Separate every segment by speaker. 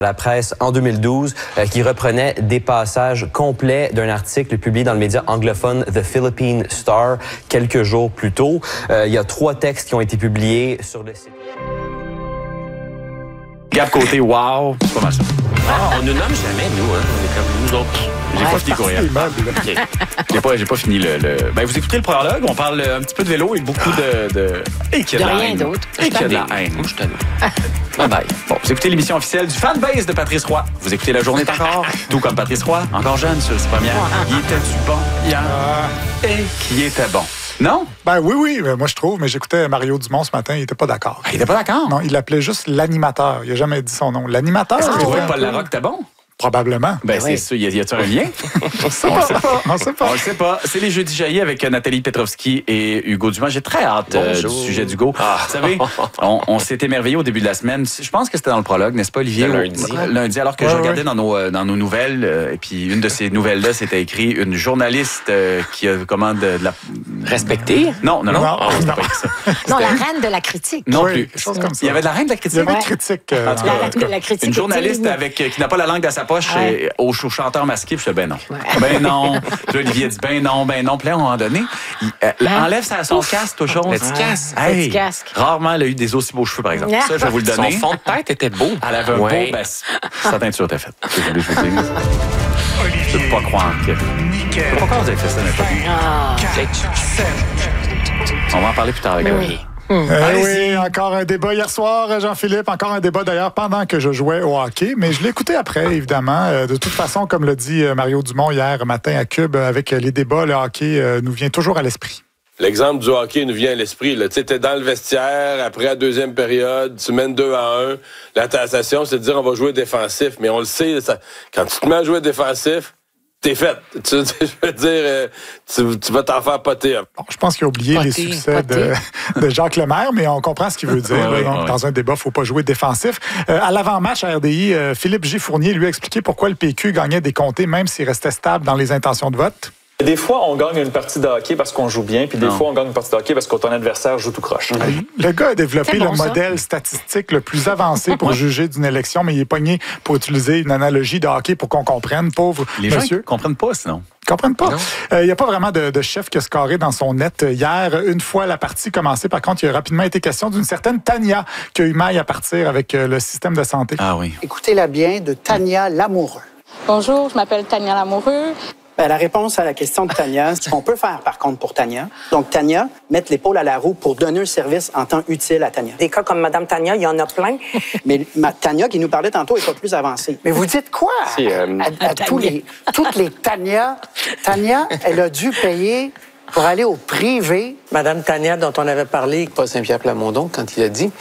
Speaker 1: La presse en 2012 qui reprenait des passages complets d'un article publié dans le média anglophone The Philippine Star quelques jours plus tôt. Il y a 3 textes qui ont été publiés sur le site.
Speaker 2: Gab Côté, wow, c'est pas mal ça.
Speaker 3: Ah, on nous nomme jamais, nous, hein. On est comme nous autres.
Speaker 2: J'ai pas fini le courriel. J'ai pas fini le... Ben, vous écoutez le prologue, on parle un petit peu de vélo et beaucoup de... Et qu'il y a de la haine.
Speaker 4: d'autre.
Speaker 2: Et qu'il y a de la haine.
Speaker 3: Moi, je t'en
Speaker 2: Bye bye. Bon, vous écoutez l'émission officielle du fanbase de Patrice Roy. Vous écoutez La Journée est encore, tout comme Patrice Roy, encore jeune sur ses premières. Il était-tu bon hier? Et qui était bon? Non?
Speaker 5: Ben oui, moi je trouve, mais j'écoutais Mario Dumont ce matin, il était pas d'accord.
Speaker 2: Ah, il était pas d'accord?
Speaker 5: Non, il l'appelait juste l'animateur. Il a jamais dit son nom. L'animateur.
Speaker 2: Est-ce que tu trouvais que Paul Larocque était bon?
Speaker 5: Probablement.
Speaker 2: Ben, c'est ça. Y a-t-il un lien?
Speaker 5: On sait pas.
Speaker 2: On le sait pas. C'est les Jeudis jaillis avec Nathalie Petrovski et Hugo Dumas. J'ai très hâte du sujet d'Hugo. Vous savez, on s'est émerveillé au début de la semaine. Je pense que c'était dans le prologue, n'est-ce pas, Olivier? Lundi, alors que je regardais dans nos nouvelles, et puis une de ces nouvelles-là, c'était écrit une journaliste qui a comment de la...
Speaker 3: Respectée?
Speaker 2: Non.
Speaker 5: Non.
Speaker 2: C'était pas écrit ça.
Speaker 4: Non, la reine de la critique.
Speaker 2: Non
Speaker 5: Oui,
Speaker 2: plus.
Speaker 5: quelque chose comme ça.
Speaker 2: Il y avait de la reine de la critique?
Speaker 5: Il y avait une critique.
Speaker 2: En tout cas,
Speaker 4: La reine de la critique.
Speaker 2: une journaliste qui n'a pas la langue dans sa poche au chanteur masqué, puis je dis ben non. Ben non. Puis Olivier dit ben non. Puis là, à un moment donné, enlève son casque, aux choses.
Speaker 3: Le petit casque.
Speaker 4: Le petit casque.
Speaker 2: Rarement, elle a eu des aussi beaux cheveux, par exemple. Ça, je vais vous le donner.
Speaker 3: Son fond de tête était beau.
Speaker 2: Elle avait un beau, ben, sa teinture était faite. C'est ce que je voulais vous dire. Je peux pas croire que... Pourquoi vous avez fait ça n'importe quoi? On va en parler plus tard avec
Speaker 4: Oui.
Speaker 5: Oui, encore un débat hier soir, Jean-Philippe. Encore un débat d'ailleurs pendant que je jouais au hockey. Mais je l'ai écouté après, évidemment. De toute façon, comme l'a dit Mario Dumont hier matin à Cube, avec les débats, le hockey nous vient toujours à l'esprit.
Speaker 6: L'exemple du hockey nous vient à l'esprit. Tu sais, t'es dans le vestiaire, après la deuxième période, tu mènes 2-1. La tentation, c'est de dire on va jouer défensif. Mais on le sait, quand tu te mets à jouer défensif, t'es fait. Je veux dire, tu vas t'en faire poter.
Speaker 5: Bon, je pense qu'il a oublié les succès de Jacques Lemaire, mais on comprend ce qu'il veut dire. Dans un débat, il ne faut pas jouer défensif. À l'avant-match à RDI, Philippe G. Fournier lui a expliqué pourquoi le PQ gagnait des comtés, même s'il restait stable dans les intentions de vote.
Speaker 7: Des fois, on gagne une partie de hockey parce qu'on joue bien, puis des fois, on gagne une partie de hockey parce que ton adversaire joue tout croche.
Speaker 5: Le gars a développé
Speaker 4: le
Speaker 5: modèle statistique le plus avancé pour juger d'une élection, mais il est pogné pour utiliser une analogie de hockey pour qu'on comprenne. Pauvre
Speaker 2: Les
Speaker 5: monsieur.
Speaker 2: gens ne comprennent pas, sinon.
Speaker 5: Ils comprennent pas. Il n'y a pas vraiment de chef qui a scoré dans son net hier. Une fois la partie commencée, par contre, il a rapidement été question d'une certaine Tania qui a eu maille à partir avec le système de santé.
Speaker 2: Ah oui.
Speaker 8: Écoutez-la bien, de Tania Lamoureux.
Speaker 9: Bonjour, je m'appelle Tania Lamoureux.
Speaker 8: La réponse à la question de Tania, ce qu'on peut faire, par contre, pour Tania. Donc, Tania, mettre l'épaule à la roue pour donner un service en temps utile à Tania.
Speaker 9: Des cas comme Mme Tania, il y en a plein.
Speaker 8: Mais Tania, qui nous parlait tantôt, est pas plus avancée. Mais vous dites quoi? Toutes les Tania, elle a dû payer pour aller au privé.
Speaker 10: Madame Tania, dont on avait parlé, Paul Saint-Pierre Plamondon, quand il a dit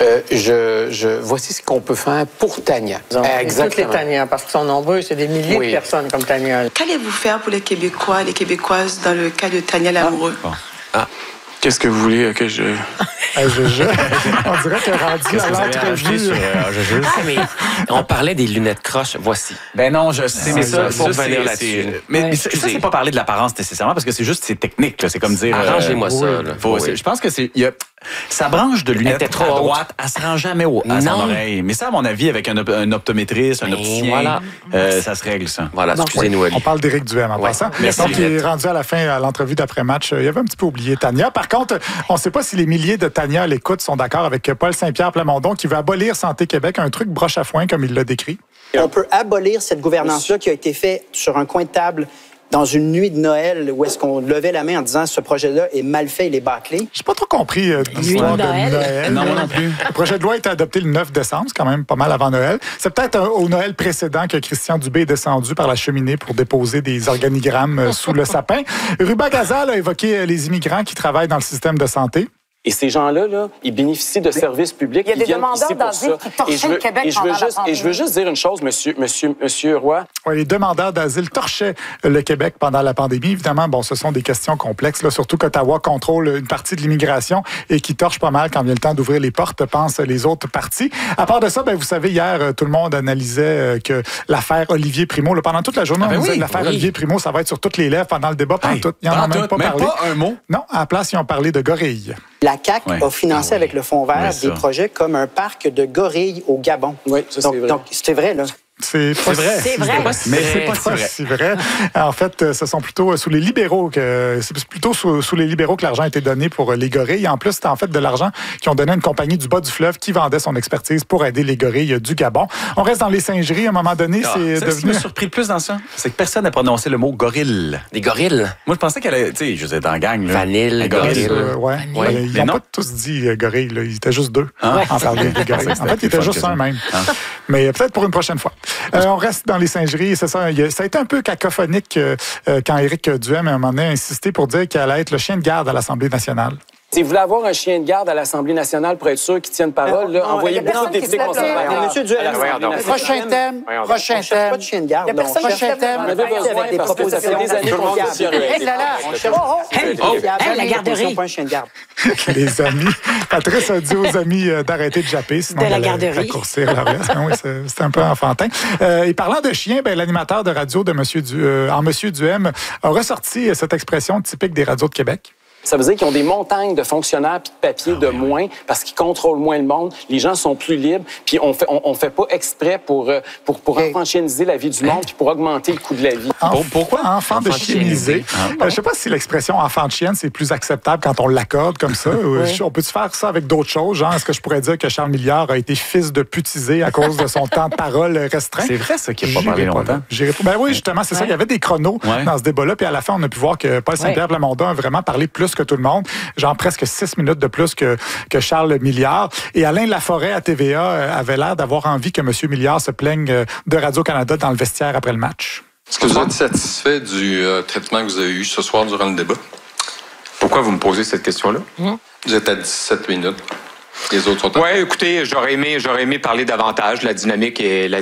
Speaker 10: voici ce qu'on peut faire pour Tania.
Speaker 11: Exactement. Toutes les Tania, parce qu'ils sont nombreux, c'est des milliers de personnes comme Tania.
Speaker 9: Qu'allez-vous faire pour les Québécois, les Québécoises, dans le cas de Tania Lamoureux?
Speaker 3: Qu'est-ce que vous voulez que je...
Speaker 5: On dirait que rendu à l'entrevue...
Speaker 3: mais on parlait des lunettes croches, voici.
Speaker 2: Ben non, je sais, mais ça,
Speaker 3: pour revenir là-dessus.
Speaker 2: Mais ça, c'est pas parler de l'apparence nécessairement, parce que c'est technique, là. C'est comme dire...
Speaker 3: Arrangez-moi ça, là.
Speaker 2: Je pense que sa branche de lunettes
Speaker 3: trop
Speaker 2: à droite, elle se rend jamais à son oreille. Mais ça, à mon avis, avec un optométriste, un opticien, ça se règle, ça.
Speaker 3: Voilà, excusez-nous, Ali.
Speaker 5: On parle d'Éric Duhem en passant. Donc, il est rendu à la fin, à l'entrevue d'après-match. Il avait un petit peu oublié Tania. Par contre, on ne sait pas si les milliers de Tania à l'écoute sont d'accord avec Paul Saint-Pierre Plamondon qui veut abolir Santé Québec, un truc broche à foin, comme il l'a décrit.
Speaker 8: On peut abolir cette gouvernance-là qui a été faite sur un coin de table dans une nuit de Noël où est-ce qu'on levait la main en disant ce projet-là est mal fait, il est bâclé.
Speaker 5: J'ai pas trop compris l'histoire de Noël.
Speaker 2: Non, moi non plus.
Speaker 5: Le projet de loi a été adopté le 9 décembre, c'est quand même pas mal avant Noël. C'est peut-être au Noël précédent que Christian Dubé est descendu par la cheminée pour déposer des organigrammes sous le sapin. Ruba Gazal a évoqué les immigrants qui travaillent dans le système de santé.
Speaker 12: Et ces gens-là, ils bénéficient de services publics.
Speaker 9: Il y a des demandeurs d'asile qui torchaient le Québec pendant la pandémie.
Speaker 12: Et je veux juste dire une chose, monsieur Roy.
Speaker 5: Oui, les demandeurs d'asile torchaient le Québec pendant la pandémie. Évidemment, ce sont des questions complexes, là, surtout qu'Ottawa contrôle une partie de l'immigration et qui torche pas mal quand vient le temps d'ouvrir les portes, pensent les autres partis. À part de ça, vous savez, hier, tout le monde analysait que l'affaire Olivier Primo, là, pendant toute la journée, on disait que l'affaire Olivier Primo, ça va être sur toutes les lèvres pendant le débat. Il n'y en a même pas parlé.
Speaker 2: Pas un mot?
Speaker 5: Non, à la place, ils ont parlé de gorilles.
Speaker 8: La CAQ a financé avec le Fonds vert des projets comme un parc de gorilles au Gabon.
Speaker 12: Oui, ça, c'est vrai.
Speaker 8: Donc, c'était vrai, là.
Speaker 5: C'est vrai.
Speaker 4: C'est vrai.
Speaker 5: Mais c'est pas si vrai. En fait, ce sont plutôt sous les libéraux sous les libéraux que l'argent a été donné pour les gorilles. En plus, c'était en fait de l'argent qui ont donné à une compagnie du bas du fleuve qui vendait son expertise pour aider les gorilles du Gabon. On reste dans les singeries. À un moment donné, c'est devenu...
Speaker 2: Ce qui m'a surpris le plus dans ça, c'est que personne n'a prononcé le mot gorille.
Speaker 3: Des gorilles?
Speaker 2: Moi, je pensais qu'elle allait, tu sais, je sais, dans la gang, là.
Speaker 3: Vanille,
Speaker 2: gorille.
Speaker 5: Ils n'ont pas tous dit gorille. Là. Ils étaient juste deux en parlant des gorilles. En fait, il était juste un même. Mais peut-être pour une prochaine fois. On reste dans les singeries, c'est ça. Ça a été un peu cacophonique quand Éric Duhem, à un moment donné, a insisté pour dire qu'il allait être le chien de garde à l'Assemblée nationale.
Speaker 12: Si vous voulez avoir un chien de garde à l'Assemblée nationale pour être sûr qu'il tienne parole, envoyez beaucoup de députés conservateurs.
Speaker 8: Monsieur Duhem, prochain thème. Pas de chien de garde. Prochain thème.
Speaker 12: On avait besoin avec des propositions. Des années qu'on
Speaker 4: la garderie.
Speaker 8: Pas un chien de garde.
Speaker 5: Les amis. Patrice a dit aux amis d'arrêter de japper, sinon
Speaker 4: de la garderie.
Speaker 5: Raccourcir le reste. Oui, c'est un peu enfantin. Et parlant de chien, l'animateur de radio de Monsieur Duhem a ressorti cette expression typique des radios de Québec.
Speaker 12: Ça veut dire qu'ils ont des montagnes de fonctionnaires puis de papier de moins parce qu'ils contrôlent moins le monde. Les gens sont plus libres. Puis on fait pas exprès pour enfantianiser la vie du monde puis pour augmenter le coût de la vie.
Speaker 5: Pourquoi enfant de chieniser? Je sais pas si l'expression enfant de chienne, c'est plus acceptable quand on l'accorde comme ça. On peut-tu faire ça avec d'autres choses? Genre, est-ce que je pourrais dire que Charles Milliard a été fils de putisé à cause de son temps de parole restreint?
Speaker 2: C'est vrai, ça, qui n'a pas parlé longtemps.
Speaker 5: Oui, justement, c'est ça. Il y avait des chronos dans ce débat-là. Puis à la fin, on a pu voir que Paul Saint-Pierre Plamondon a vraiment parlé plus que tout le monde, genre presque 6 minutes de plus que Charles Milliard. Et Alain Laforêt à TVA avait l'air d'avoir envie que M. Milliard se plaigne de Radio-Canada dans le vestiaire après le match.
Speaker 13: Est-ce que vous êtes satisfait du traitement que vous avez eu ce soir durant le débat? Pourquoi vous me posez cette question-là? Vous êtes à 17 minutes. Les autres sont...
Speaker 14: Oui, écoutez, j'aurais aimé parler davantage. La dynamique, elle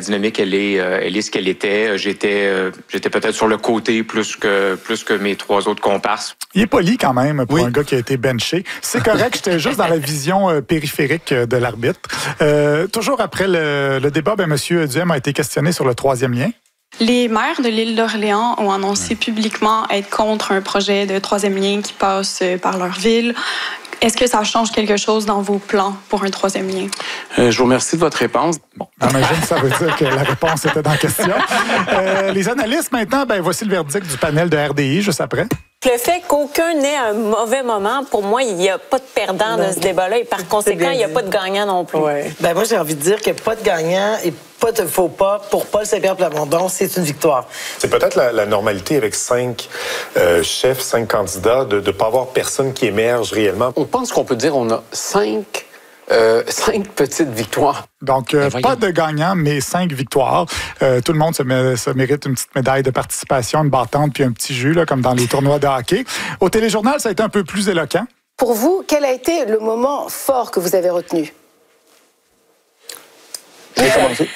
Speaker 14: est ce qu'elle était. J'étais peut-être sur le côté plus que mes trois autres comparses.
Speaker 5: Il est poli quand même pour un gars qui a été benché. C'est correct, j'étais juste dans la vision périphérique de l'arbitre. Toujours après le débat, M. Duhem a été questionné sur le troisième lien.
Speaker 15: Les maires de l'île d'Orléans ont annoncé publiquement être contre un projet de troisième lien qui passe par leur ville. Est-ce que ça change quelque chose dans vos plans pour un troisième lien?
Speaker 12: Je vous remercie de votre réponse.
Speaker 5: Bon, j'imagine que ça veut dire que la réponse était dans la question. Les analystes, maintenant, voici le verdict du panel de RDI juste après.
Speaker 16: Le fait qu'aucun n'ait un mauvais moment, pour moi, il n'y a pas de perdant dans ce débat-là et par conséquent, il n'y a pas de gagnant non plus.
Speaker 11: Ouais. Moi, j'ai envie de dire que pas de gagnant et pas de faux pas pour Paul Saint-Pierre Plamondon, c'est une victoire.
Speaker 17: C'est peut-être la normalité avec 5 chefs, 5 candidats, de ne pas avoir personne qui émerge réellement.
Speaker 10: On pense qu'on peut dire qu'on a 5 petites victoires.
Speaker 5: Donc, pas de gagnant, mais 5 victoires. Tout le monde se mérite une petite médaille de participation, une battante puis un petit jus, là, comme dans les tournois de hockey. Au téléjournal, ça a été un peu plus éloquent.
Speaker 18: Pour vous, quel a été le moment fort que vous avez retenu?
Speaker 17: Je vais commencer.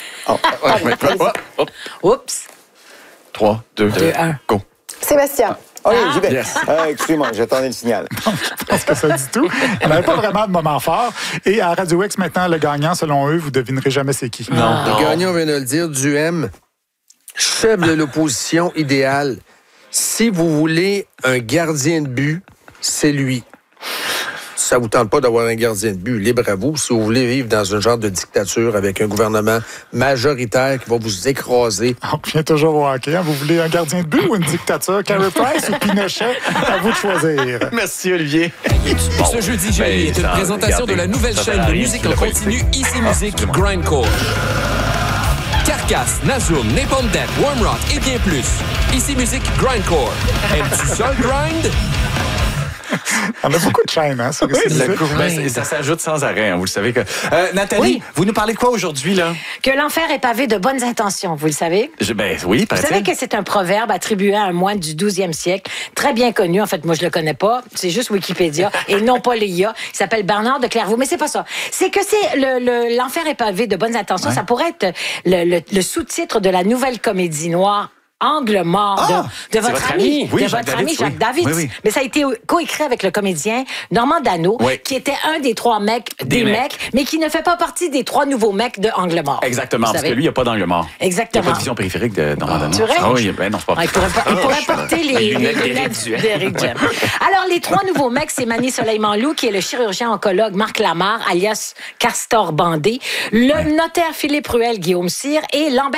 Speaker 4: Oups.
Speaker 2: 3, 2, 1, go.
Speaker 18: Sébastien.
Speaker 19: Oui, j'y vais. Excusez-moi, j'attendais le signal.
Speaker 5: Je pense que ça dit tout. On n'avait pas vraiment de moment fort. Et à Radio X, maintenant, le gagnant, selon eux, vous devinerez jamais c'est qui.
Speaker 20: Non. Le gagnant, on vient de le dire, Duhem, chef de l'opposition idéale. Si vous voulez un gardien de but, c'est lui. Si ça ne vous tente pas d'avoir un gardien de but, libre à vous. Si vous voulez vivre dans un genre de dictature avec un gouvernement majoritaire qui va vous écraser.
Speaker 5: On revient toujours au hockey. Vous voulez un gardien de but ou une dictature? Carey Price ou Pinochet? À vous de choisir.
Speaker 2: Merci, Olivier.
Speaker 21: Ce jeudi, Julie est une présentation de la nouvelle chaîne de musique en continu Ici Musique Grindcore. Carcass, Nazum, Napalm Death, Warm Rock et bien plus. Ici Musique Grindcore. Aimes-tu ça, le grind?
Speaker 5: On a beaucoup de chaînes, hein? Ça,
Speaker 2: ça s'ajoute sans arrêt, hein, vous le savez. Nathalie, vous nous parlez de quoi aujourd'hui, là?
Speaker 4: Que l'enfer est pavé de bonnes intentions, vous le savez?
Speaker 2: Oui,
Speaker 4: Vous savez que c'est un proverbe attribué à un moine du 12e siècle, très bien connu. En fait, moi, je le connais pas. C'est juste Wikipédia et non pas l'IA. Il s'appelle Bernard de Clairvaux. Mais c'est pas ça. C'est que c'est l'enfer est pavé de bonnes intentions. Ouais. Ça pourrait être le sous-titre de la nouvelle comédie noire Angle mort de votre ami,
Speaker 2: oui,
Speaker 4: de votre ami Jacques David.
Speaker 2: Oui.
Speaker 4: Mais ça a été coécrit avec le comédien Normand Dano, qui était un des 3 mecs des mecs, mais qui ne fait pas partie des 3 nouveaux mecs de Angle mort.
Speaker 2: Exactement, parce que lui, il n'y a pas d'angle mort.
Speaker 4: Exactement.
Speaker 2: Il n'y a pas de vision périphérique de Normand Dano.
Speaker 4: Tu vrai?
Speaker 2: Ah oui, ben non, c'est pas vrai.
Speaker 4: Il pourrait porter les lunettes d'Éric Duhem. Alors, les 3 nouveaux mecs, c'est Manny Soleil-Manlou, qui est le chirurgien oncologue Marc Lamarre, alias Castor Bandé, le notaire Philippe Ruel, Guillaume Cyr, et Lambert